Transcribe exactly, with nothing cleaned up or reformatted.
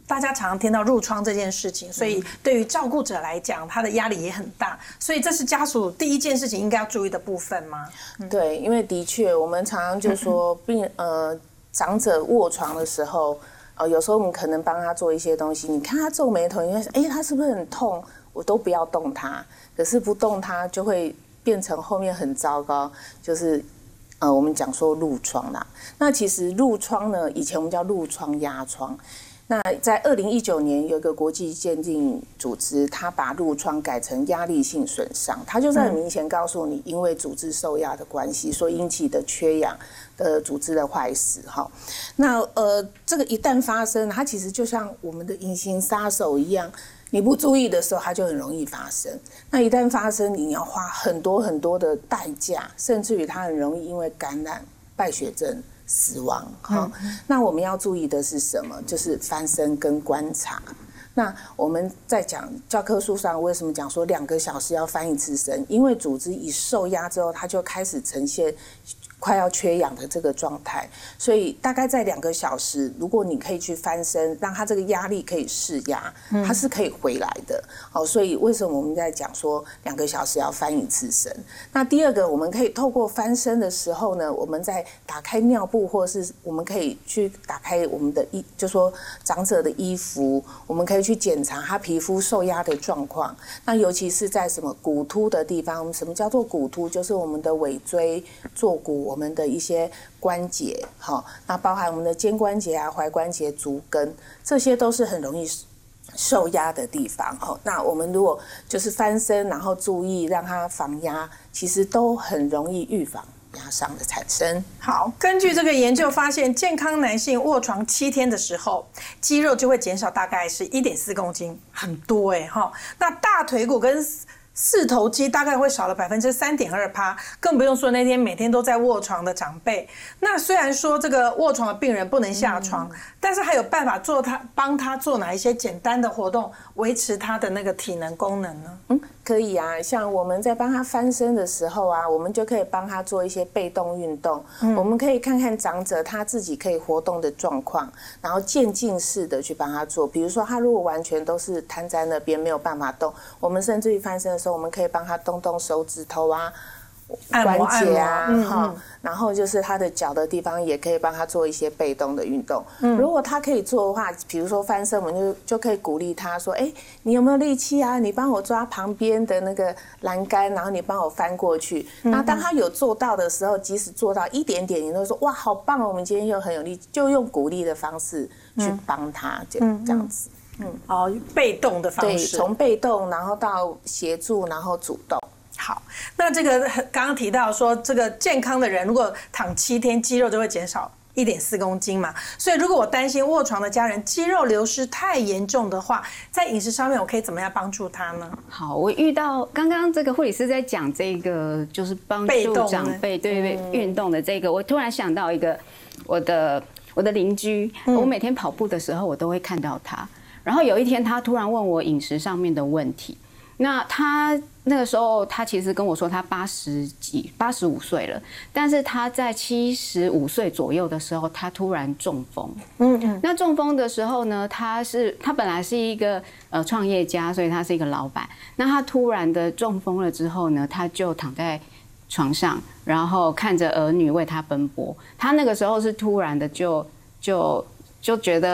大家常常听到褥疮这件事情，所以对于照顾者来讲，他的压力也很大，所以这是家属第一件事情应该要注意的部分吗？ 嗯、对，因为的确我们常常就说病呃长者卧床的时候，呃有时候我们可能帮他做一些东西，你看他皱眉头，你会想，哎，他是不是很痛？我都不要动他，可是不动他就会变成后面很糟糕，就是。呃，我们讲说褥疮啦，那其实褥疮呢，以前我们叫褥疮压疮。那在二零一九年有一个国际鉴定组织，它把褥疮改成压力性损伤，它就是很明显告诉你，因为组织受压的关系所引起的缺氧的组织的坏死哈。那呃，这个一旦发生，它其实就像我们的隐形杀手一样。你不注意的时候，它就很容易发生。那一旦发生，你要花很多很多的代价，甚至于它很容易因为感染、败血症死亡。嗯、那我们要注意的是什么？就是翻身跟观察。那我们在讲教科书上为什么讲说两个小时要翻一次身？因为组织一受压之后，它就开始呈现快要缺氧的这个状态，所以大概在两个小时，如果你可以去翻身，让它这个压力可以释压，它是可以回来的。哦，所以为什么我们在讲说两个小时要翻一次身？那第二个，我们可以透过翻身的时候呢，我们在打开尿布，或是我们可以去打开我们的衣，就说长者的衣服，我们可以去检查他皮肤受压的状况。那尤其是在什么骨突的地方，什么叫做骨突？就是我们的尾椎、坐骨。我们的一些关节，好，那包含我们的肩关节啊、踝关节、足跟，这些都是很容易受压的地方。好，那我们如果就是翻身，然后注意让它防压，其实都很容易预防压伤的产生。 好，根据这个研究发现，健康男性卧床七天的时候，肌肉就会减少大概是一点四公斤，很多哎、欸、哈。那大腿骨跟四头肌大概会少了百分之三点二趴，更不用说那天每天都在卧床的长辈。那虽然说这个卧床的病人不能下床，嗯、但是还有办法做他帮他做哪一些简单的活动，维持他的那个体能功能呢？ 嗯，可以啊，像我们在帮他翻身的时候啊，我们就可以帮他做一些被动运动。嗯、我们可以看看长者他自己可以活动的状况，然后渐进式的去帮他做。比如说他如果完全都是瘫在那边没有办法动，我们甚至于翻身的时候，我们可以帮他动动手指头啊、关节啊， 嗯嗯、 然后就是他的脚的地方也可以帮他做一些被动的运动。嗯、如果他可以做的话，比如说翻身，我们就就可以鼓励他说：“哎，你有没有力气啊？你帮我抓旁边的那个栏杆，然后你帮我翻过去。嗯”那当他有做到的时候，即使做到一点点，你都说：“哇，好棒哦！我们今天又很有力。”就用鼓励的方式去帮他，这样这样子。 嗯，哦，被动的方式， 对，从被动然后到协助，然后主动。 好，那这个刚刚提到说，这个健康的人如果躺七天，肌肉就会减少一点四公斤嘛。所以如果我担心卧床的家人肌肉流失太严重的话，在饮食上面我可以怎么样帮助他呢？ 好，我遇到刚刚这个护理师在讲这个，就是帮助长辈对对运动的这个，我突然想到一个我的我的邻居，嗯、我每天跑步的时候我都会看到他。然后有一天，他突然问我饮食上面的问题。那他那个时候，他其实跟我说他八十几、八十五岁了，但是他在七十五岁左右的时候，他突然中风。嗯嗯。那中风的时候呢，他是他本来是一个呃创业家，所以他是一个老板。那他突然的中风了之后呢，他就躺在床上，然后看着儿女为他奔波。他那个时候是突然的就就就觉得。